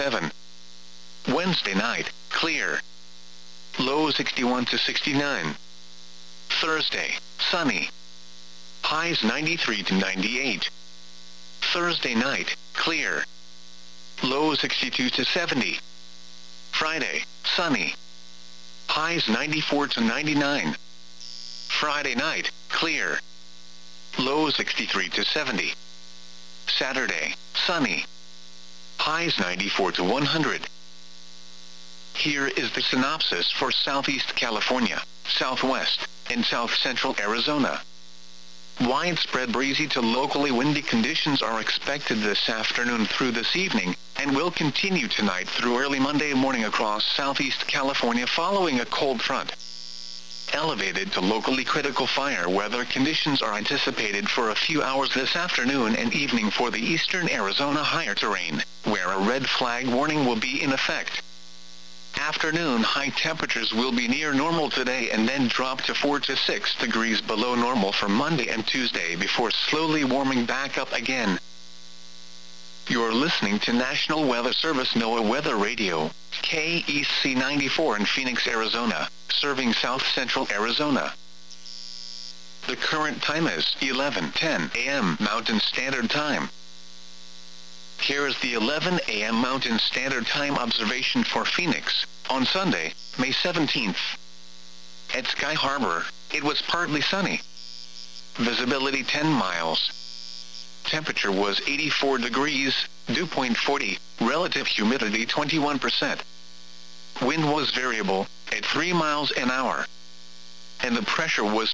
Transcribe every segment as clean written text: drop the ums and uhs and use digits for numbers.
Wednesday night, clear. Low 61 to 69. Thursday, sunny. Highs 93 to 98. Thursday night, clear. Low 62 to 70. Friday, sunny. Highs 94 to 99. Friday night, clear. Low 63 to 70. Saturday, sunny. Highs 94 to 100. Here is the synopsis for Southeast California, Southwest, and South Central Arizona. Widespread breezy to locally windy conditions are expected this afternoon through this evening, and will continue tonight through early Monday morning across Southeast California following a cold front. Elevated to locally critical fire weather conditions are anticipated for a few hours this afternoon and evening for the eastern Arizona higher terrain, where a red flag warning will be in effect. Afternoon high temperatures will be near normal today and then drop to 4 to 6 degrees below normal for Monday and Tuesday before slowly warming back up again. You're listening to National Weather Service NOAA Weather Radio, KEC 94 in Phoenix, Arizona, serving South Central Arizona. The current time is 11:10 a.m. Mountain Standard Time. Here is the 11 a.m. Mountain Standard Time observation for Phoenix, on Sunday, May 17th. At Sky Harbor, it was partly sunny. Visibility 10 miles. Temperature was 84 degrees, dew point 40, relative humidity 21%. Wind was variable, at 3 miles an hour. And the pressure was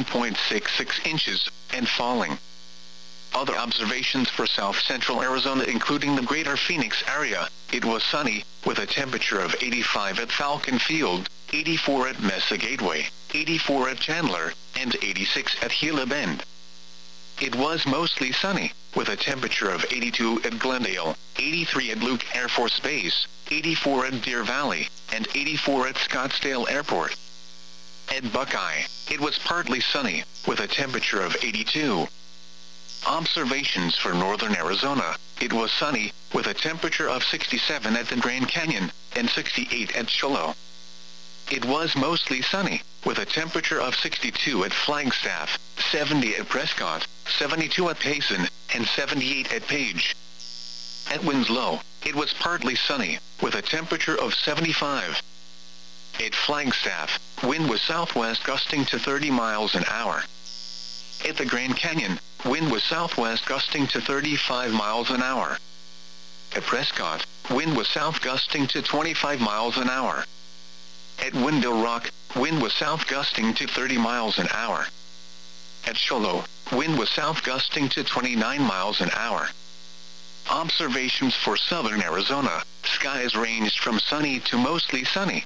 29.66 inches, and falling. Other observations for South Central Arizona including the greater Phoenix area, it was sunny, with a temperature of 85 at Falcon Field, 84 at Mesa Gateway, 84 at Chandler, and 86 at Gila Bend. It was mostly sunny, with a temperature of 82 at Glendale, 83 at Luke Air Force Base, 84 at Deer Valley, and 84 at Scottsdale Airport. At Buckeye, it was partly sunny, with a temperature of 82. Observations for northern Arizona, it was sunny, with a temperature of 67 at the Grand Canyon, and 68 at Cholo. It was mostly sunny, with a temperature of 62 at Flagstaff, 70 at Prescott, 72 at Payson, and 78 at Page. At Winslow, it was partly sunny, with a temperature of 75. At Flagstaff, wind was southwest gusting to 30 miles an hour. At the Grand Canyon, wind was southwest gusting to 35 miles an hour. At Prescott, wind was south gusting to 25 miles an hour. At Window Rock, wind was south gusting to 30 miles an hour. At Cholo, wind was south gusting to 29 miles an hour. Observations for southern Arizona, skies ranged from sunny to mostly sunny.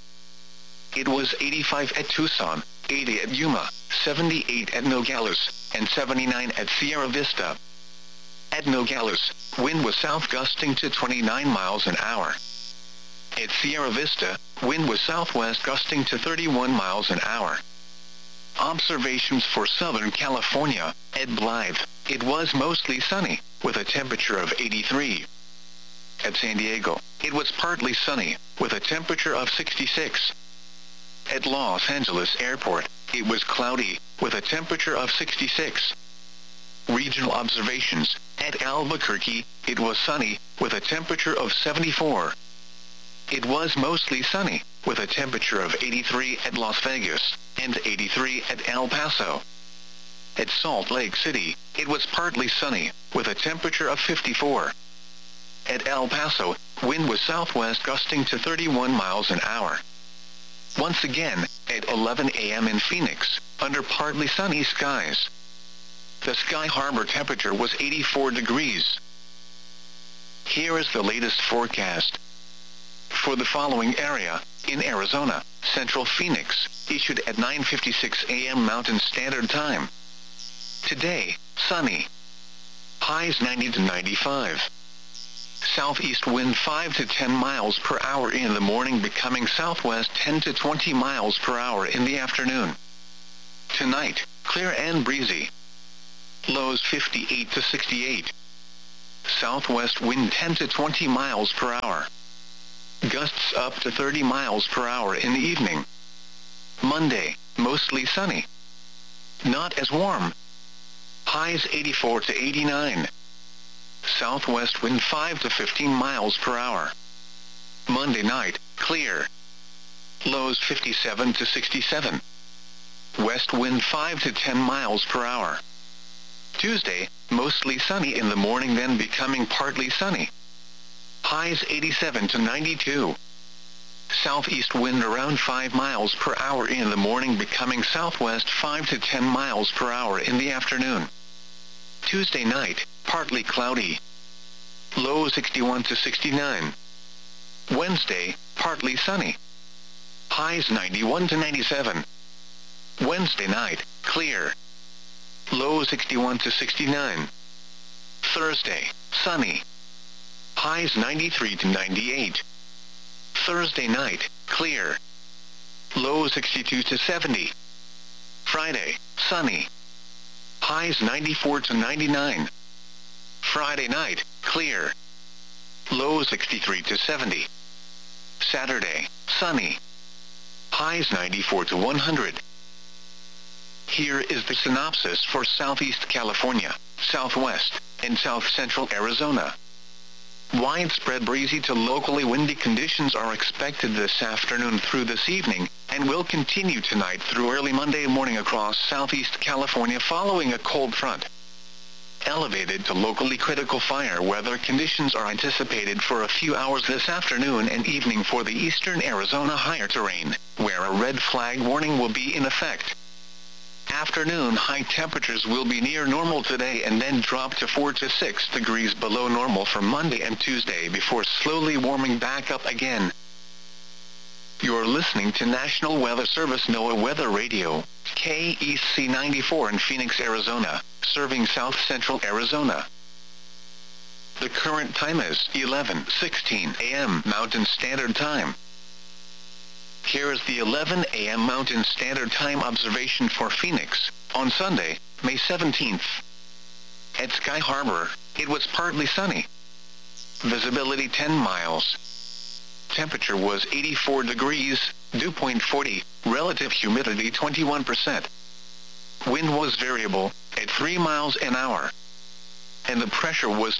It was 85 at Tucson, 80 at Yuma, 78 at Nogales, and 79 at Sierra Vista. At Nogales, wind was south gusting to 29 miles an hour. At Sierra Vista, wind was southwest gusting to 31 miles an hour. Observations for Southern California, at Blythe, it was mostly sunny, with a temperature of 83. At San Diego, it was partly sunny, with a temperature of 66. At Los Angeles Airport, it was cloudy, with a temperature of 66. Regional observations, at Albuquerque, it was sunny, with a temperature of 74. It was mostly sunny, with a temperature of 83 at Las Vegas, and 83 at El Paso. At Salt Lake City, it was partly sunny, with a temperature of 54. At El Paso, wind was southwest gusting to 31 miles an hour. Once again, at 11 a.m. in Phoenix, under partly sunny skies. The Sky Harbor temperature was 84 degrees. Here is the latest forecast. For the following area, in Arizona, Central Phoenix, issued at 9:56 a.m. Mountain Standard Time. Today, sunny. Highs 90 to 95. Southeast wind 5 to 10 miles per hour in the morning, becoming southwest 10 to 20 miles per hour in the afternoon. Tonight, clear and breezy. Lows 58 to 68. Southwest wind 10 to 20 miles per hour. gusts up to 30 miles per hour in the evening. Monday, mostly sunny. Not as warm. Highs 84 to 89. Southwest wind 5 to 15 miles per hour. Monday night, clear. Lows 57 to 67. West wind 5 to 10 miles per hour. Tuesday, mostly sunny in the morning, then becoming partly sunny. Highs 87 to 92. Southeast wind around 5 miles per hour in the morning, becoming southwest 5 to 10 miles per hour in the afternoon. Tuesday night, partly cloudy. Low 61 to 69. Wednesday, partly sunny. Highs 91 to 97. Wednesday night, clear. Low 61 to 69. Thursday, sunny. Highs 93 to 98. Thursday night, clear. Low 62 to 70. Friday, sunny. Highs 94 to 99. Friday night, clear. Low 63 to 70. Saturday, sunny. Highs 94 to 100. Here is the synopsis for Southeast California, Southwest, and South Central Arizona. Widespread breezy to locally windy conditions are expected this afternoon through this evening, and will continue tonight through early Monday morning across Southeast California following a cold front. Elevated to locally critical fire weather conditions are anticipated for a few hours this afternoon and evening for the eastern Arizona higher terrain, where a red flag warning will be in effect. Afternoon high temperatures will be near normal today and then drop to 4 to 6 degrees below normal for Monday and Tuesday before slowly warming back up again. You're listening to National Weather Service NOAA Weather Radio, KEC 94 in Phoenix, Arizona, serving South Central Arizona. The current time is 11:16 a.m. Mountain Standard Time. Here is the 11 a.m. Mountain Standard Time observation for Phoenix, on Sunday, May 17th. At Sky Harbor, it was partly sunny. Visibility 10 miles. Temperature was 84 degrees, dew point 40, relative humidity 21%. Wind was variable, at 3 miles an hour. And the pressure was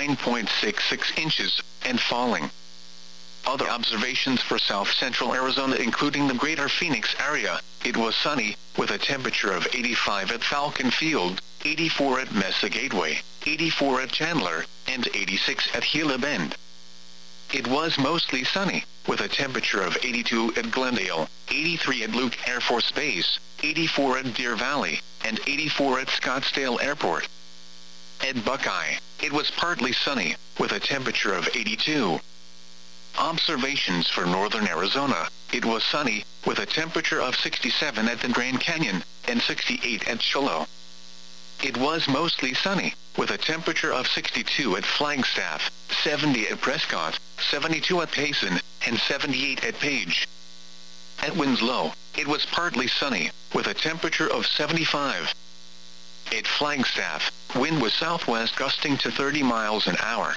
29.66 inches, and falling. Other observations for South Central Arizona including the greater Phoenix area, it was sunny, with a temperature of 85 at Falcon Field, 84 at Mesa Gateway, 84 at Chandler, and 86 at Gila Bend. It was mostly sunny, with a temperature of 82 at Glendale, 83 at Luke Air Force Base, 84 at Deer Valley, and 84 at Scottsdale Airport. At Buckeye, it was partly sunny, with a temperature of 82. Observations for northern Arizona, it was sunny, with a temperature of 67 at the Grand Canyon, and 68 at Shiloh. It was mostly sunny, with a temperature of 62 at Flagstaff, 70 at Prescott, 72 at Payson, and 78 at Page. At Winslow, it was partly sunny, with a temperature of 75. At Flagstaff, wind was southwest gusting to 30 miles an hour.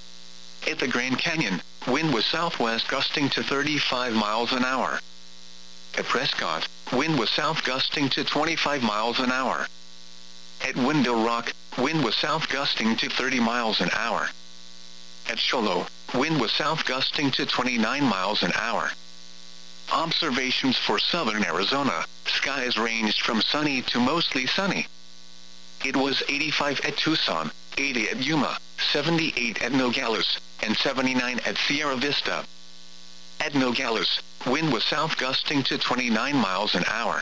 At the Grand Canyon, wind was southwest gusting to 35 miles an hour. At Prescott, wind was south gusting to 25 miles an hour. At Window Rock, wind was south gusting to 30 miles an hour. At Shiloh, wind was south gusting to 29 miles an hour. Observations for southern Arizona, skies ranged from sunny to mostly sunny. It was 85 at Tucson, 80 at Yuma, 78 at Nogales, and 79 at Sierra Vista. At Nogales, wind was south gusting to 29 miles an hour.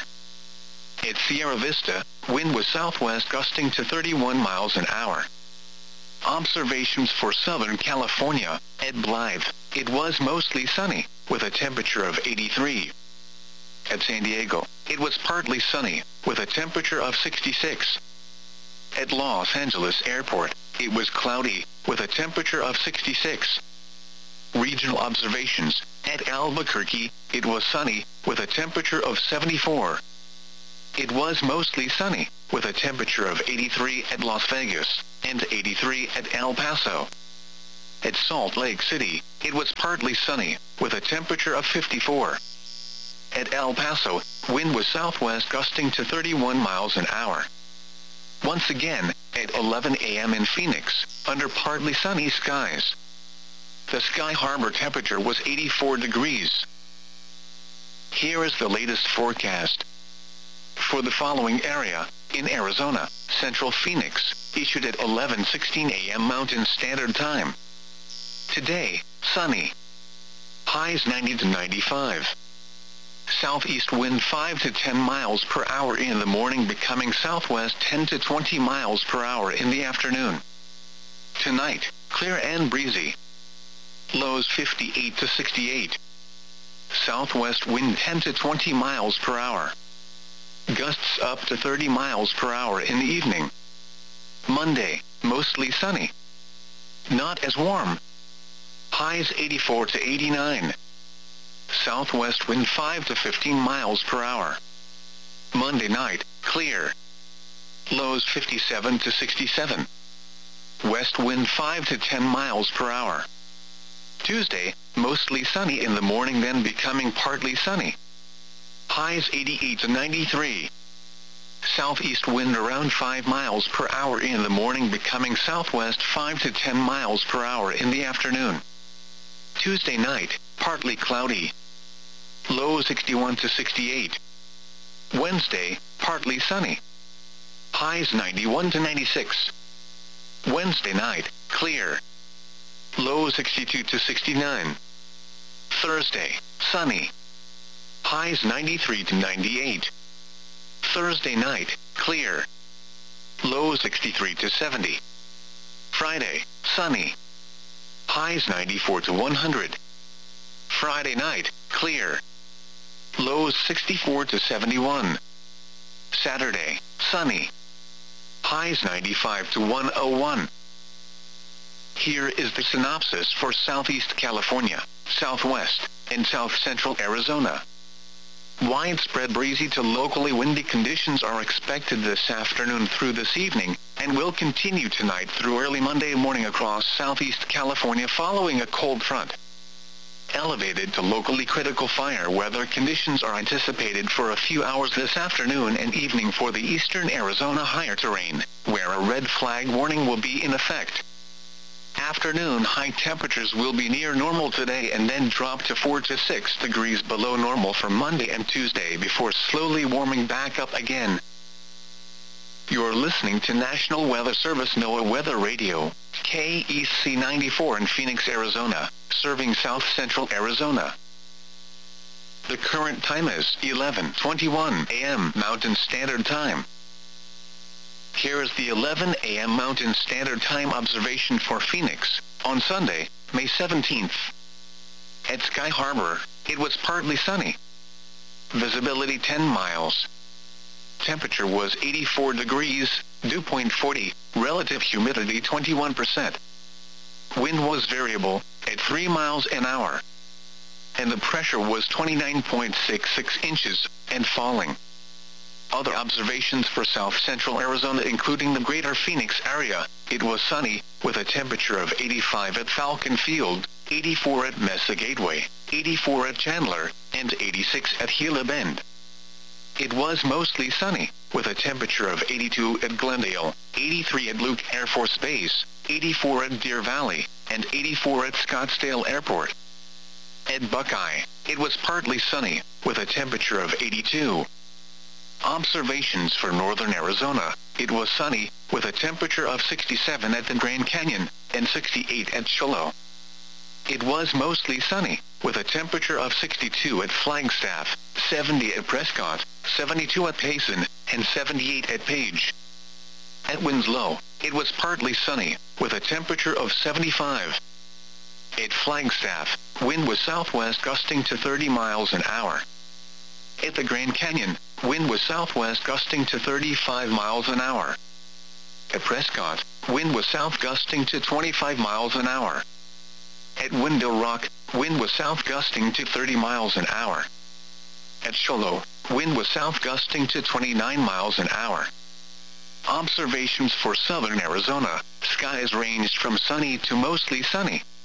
At Sierra Vista, wind was southwest gusting to 31 miles an hour. Observations for Southern California, at Blythe, it was mostly sunny, with a temperature of 83. At San Diego, it was partly sunny, with a temperature of 66. At Los Angeles Airport, it was cloudy, with a temperature of 66. Regional observations, at Albuquerque, it was sunny, with a temperature of 74. It was mostly sunny, with a temperature of 83 at Las Vegas, and 83 at El Paso. At Salt Lake City, it was partly sunny, with a temperature of 54. At El Paso, wind was southwest gusting to 31 miles an hour. Once again, at 11 a.m. in Phoenix, under partly sunny skies. The Sky Harbor temperature was 84 degrees. Here is the latest forecast. For the following area, in Arizona, Central Phoenix, issued at 11:16 a.m. Mountain Standard Time. Today, sunny. Highs 90 to 95. Southeast wind 5 to 10 miles per hour in the morning, becoming southwest 10 to 20 miles per hour in the afternoon. Tonight, clear and breezy. Lows 58 to 68. Southwest wind 10 to 20 miles per hour. Gusts up to 30 miles per hour in the evening. Monday, mostly sunny. Not as warm. Highs 84 to 89. Southwest wind 5 to 15 miles per hour. Monday night, clear. Lows 57 to 67. West wind 5 to 10 miles per hour. Tuesday, mostly sunny in the morning, then becoming partly sunny. Highs 88 to 93. Southeast wind around 5 miles per hour in the morning, becoming southwest 5 to 10 miles per hour in the afternoon. Tuesday night, partly cloudy. Low 61 to 68. Wednesday, partly sunny. Highs 91 to 96. Wednesday night, clear. Low 62 to 69. Thursday, sunny. Highs 93 to 98. Thursday night, clear. Low 63 to 70. Friday, sunny. Highs 94 to 100. Friday night, clear. Lows 64 to 71. Saturday, sunny. Highs 95 to 101. Here is the synopsis for Southeast California, Southwest, and South Central Arizona. Widespread breezy to locally windy conditions are expected this afternoon through this evening, and will continue tonight through early Monday morning across Southeast California following a cold front. Elevated to locally critical fire weather conditions are anticipated for a few hours this afternoon and evening for the eastern Arizona higher terrain, where a red flag warning will be in effect. Afternoon high temperatures will be near normal today and then drop to 4 to 6 degrees below normal for Monday and Tuesday before slowly warming back up again. You're listening to National Weather Service NOAA Weather Radio, KEC 94 in Phoenix, Arizona, serving South Central Arizona. The current time is 11:21 a.m. Mountain Standard Time. Here is the 11 a.m. Mountain Standard Time observation for Phoenix, on Sunday, May 17th. At Sky Harbor, it was partly sunny. Visibility 10 miles. Temperature was 84 degrees, dew point 40, relative humidity 21%. Wind was variable, at 3 miles an hour. And the pressure was 29.66 inches, and falling. Other observations for South Central Arizona, including the greater Phoenix area, it was sunny, with a temperature of 85 at Falcon Field, 84 at Mesa Gateway, 84 at Chandler, and 86 at Gila Bend. It was mostly sunny, with a temperature of 82 at Glendale, 83 at Luke Air Force Base, 84 at Deer Valley, and 84 at Scottsdale Airport. At Buckeye, it was partly sunny, with a temperature of 82. Observations for northern Arizona, it was sunny, with a temperature of 67 at the Grand Canyon, and 68 at Shiloh. It was mostly sunny, with a temperature of 62 at Flagstaff, 70 at Prescott, 72 at Payson, and 78 at Page. At Winslow, it was partly sunny, with a temperature of 75. At Flagstaff, wind was southwest gusting to 30 miles an hour. At the Grand Canyon, wind was southwest gusting to 35 miles an hour. At Prescott, wind was south gusting to 25 miles an hour. At Window Rock, wind was south gusting to 30 miles an hour. At Shiloh, wind was south gusting to 29 miles an hour. Observations for southern Arizona, skies ranged from sunny to mostly sunny,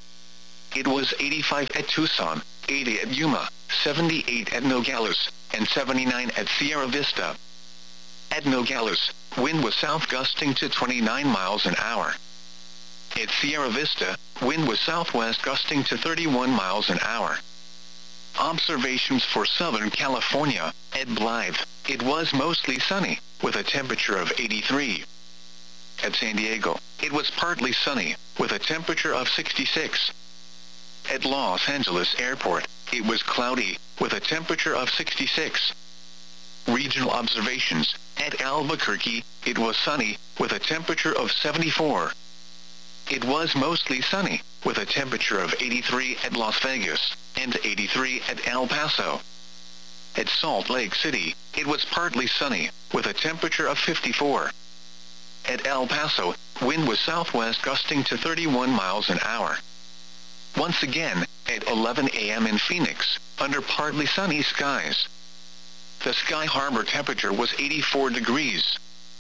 it was 85 at Tucson, 80 at Yuma, 78 at Nogales, and 79 at Sierra Vista. At Nogales, wind was south gusting to 29 miles an hour. At Sierra Vista, wind was southwest gusting to 31 miles an hour. Observations for Southern California. At Blythe, it was mostly sunny, with a temperature of 83. At San Diego, it was partly sunny, with a temperature of 66. At Los Angeles Airport, it was cloudy, with a temperature of 66. Regional observations. At Albuquerque, it was sunny, with a temperature of 74. It was mostly sunny, with a temperature of 83 at Las Vegas, and 83 at El Paso. At Salt Lake City, it was partly sunny, with a temperature of 54. At El Paso, wind was southwest gusting to 31 miles an hour. Once again, at 11 a.m. in Phoenix, under partly sunny skies. The Sky Harbor temperature was 84 degrees.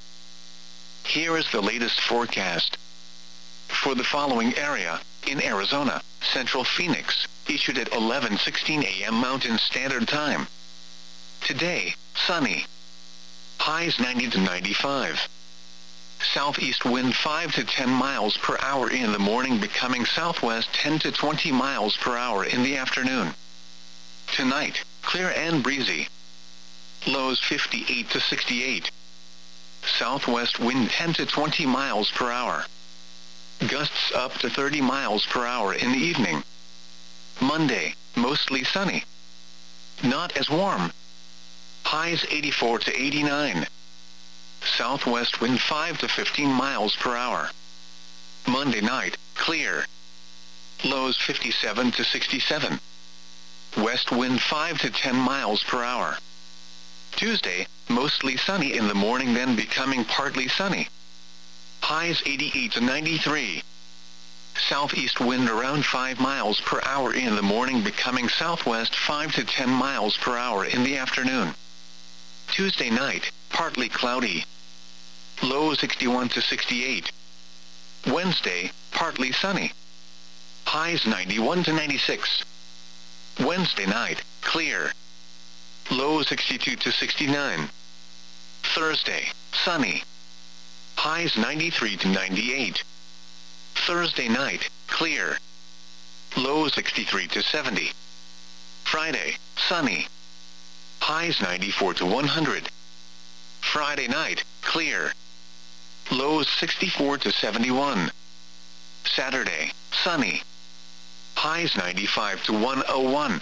Here is the latest forecast. For the following area, in Arizona, Central Phoenix, issued at 11:16 a.m. Mountain Standard Time. Today, sunny. Highs 90 to 95. Southeast wind 5 to 10 miles per hour in the morning, becoming southwest 10 to 20 miles per hour in the afternoon. Tonight, clear and breezy. Lows 58 to 68. Southwest wind 10 to 20 miles per hour. Gusts up to 30 miles per hour in the evening. Monday, mostly sunny. Not as warm. Highs 84 to 89. Southwest wind 5 to 15 miles per hour. Monday night, clear. Lows 57 to 67. West wind 5 to 10 miles per hour. Tuesday, mostly sunny in the morning, then becoming partly sunny. Highs 88 to 93. Southeast wind around 5 miles per hour in the morning, becoming southwest 5 to 10 miles per hour in the afternoon. Tuesday night, partly cloudy. Low 61 to 68. Wednesday, partly sunny. Highs 91 to 96. Wednesday night, clear. Low 62 to 69. Thursday, sunny. Highs 93 to 98. Thursday night, clear. Low 63 to 70. Friday, sunny. Highs 94 to 100. Friday night, clear. Lows 64 to 71. Saturday, sunny. Highs 95 to 101.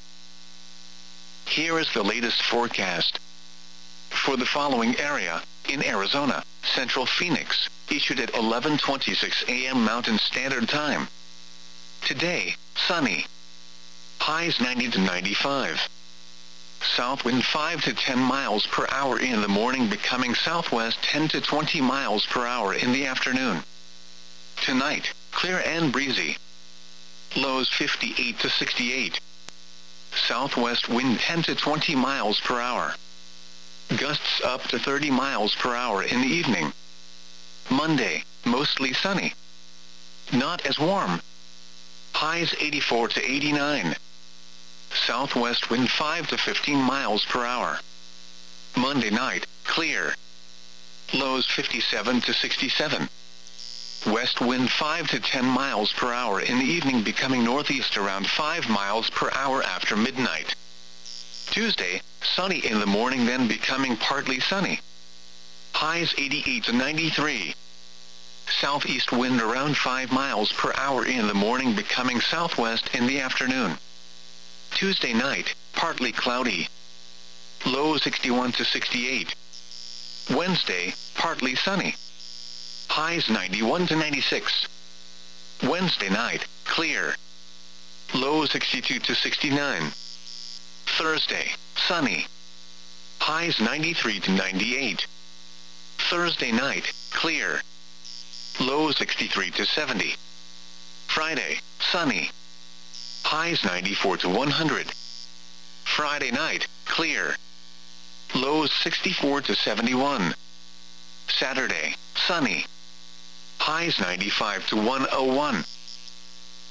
Here is the latest forecast. For the following area, in Arizona, Central Phoenix, issued at 11:26 a.m. Mountain Standard Time. Today, sunny. Highs 90 to 95. South wind 5 to 10 miles per hour in the morning, becoming southwest 10 to 20 miles per hour in the afternoon. Tonight, clear and breezy. Lows 58 to 68. Southwest wind 10 to 20 miles per hour. Gusts up to 30 miles per hour in the evening. Monday, mostly sunny. Not as warm. Highs 84 to 89. Southwest wind 5 to 15 miles per hour. Monday night, clear. Lows 57 to 67. West wind 5 to 10 miles per hour in the evening, becoming northeast around 5 miles per hour after midnight. Tuesday, sunny in the morning, then becoming partly sunny. Highs 88 to 93. Southeast wind around 5 miles per hour in the morning, becoming southwest in the afternoon. Tuesday night, partly cloudy. Low 61 to 68. Wednesday, partly sunny. Highs 91 to 96. Wednesday night, clear. Low 62 to 69. Thursday, sunny. Highs 93 to 98. Thursday night, clear. Low 63 to 70. Friday, sunny. Highs 94 to 100. Friday night, clear. Lows 64 to 71. Saturday, sunny. Highs 95 to 101.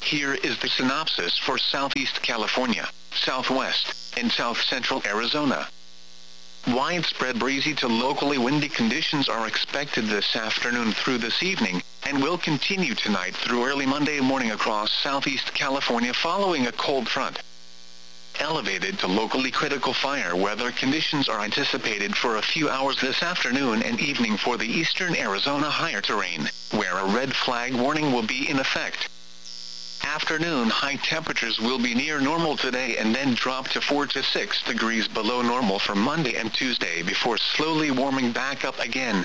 Here is the synopsis for Southeast California, Southwest, and South Central Arizona. Widespread breezy to locally windy conditions are expected this afternoon through this evening, and will continue tonight through early Monday morning across Southeast California following a cold front. Elevated to locally critical fire weather conditions are anticipated for a few hours this afternoon and evening for the eastern Arizona higher terrain, where a red flag warning will be in effect. Afternoon high temperatures will be near normal today and then drop to 4 to 6 degrees below normal for Monday and Tuesday before slowly warming back up again.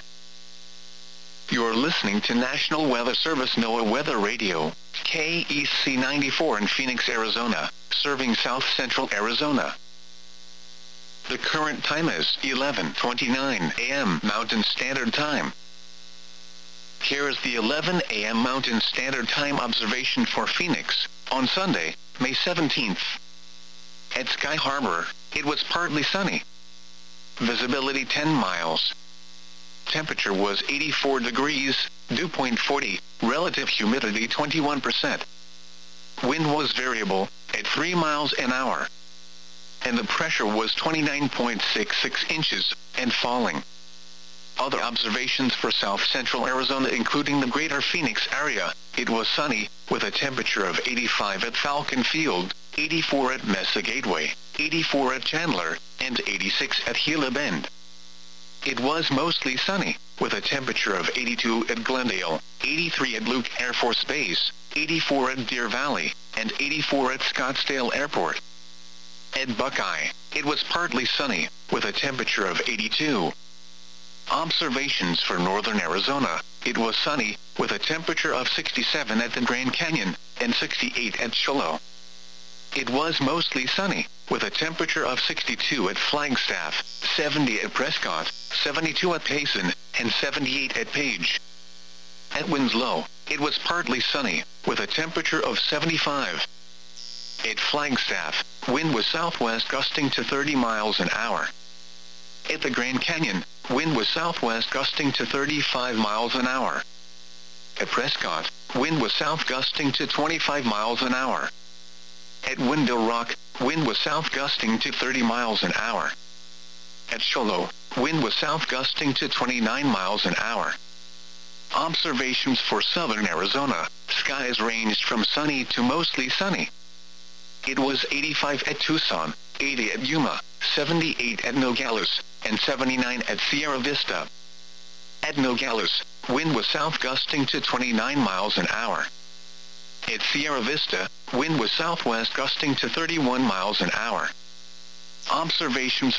You're listening to National Weather Service NOAA Weather Radio, KEC 94 in Phoenix, Arizona, serving South Central Arizona. The current time is 11:29 a.m. Mountain Standard Time. Here is the 11 a.m. Mountain Standard Time observation for Phoenix, on Sunday, May 17th. At Sky Harbor, it was partly sunny. Visibility 10 miles. Temperature was 84 degrees, dew point 40, relative humidity 21%. Wind was variable, at 3 miles an hour. And the pressure was 29.66 inches, and falling. Other observations for South Central Arizona including the greater Phoenix area, it was sunny, with a temperature of 85 at Falcon Field, 84 at Mesa Gateway, 84 at Chandler, and 86 at Gila Bend. It was mostly sunny, with a temperature of 82 at Glendale, 83 at Luke Air Force Base, 84 at Deer Valley, and 84 at Scottsdale Airport. At Buckeye, it was partly sunny, with a temperature of 82. Observations for northern Arizona, it was sunny, with a temperature of 67 at the Grand Canyon, and 68 at Shiloh. It was mostly sunny, with a temperature of 62 at Flagstaff, 70 at Prescott, 72 at Payson, and 78 at Page. At Winslow, it was partly sunny, with a temperature of 75. At Flagstaff, wind was southwest gusting to 30 miles an hour. At the Grand Canyon, wind was southwest gusting to 35 miles an hour. At Prescott, wind was south gusting to 25 miles an hour. At Window Rock, wind was south gusting to 30 miles an hour. At Shiloh, wind was south gusting to 29 miles an hour. Observations for southern Arizona, skies ranged from sunny to mostly sunny. It was 85 at Tucson, 80 at Yuma, 78 at Nogales, and 79 at Sierra Vista. At Nogales, wind was south gusting to 29 miles an hour. At Sierra Vista, wind was southwest gusting to 31 miles an hour. Observations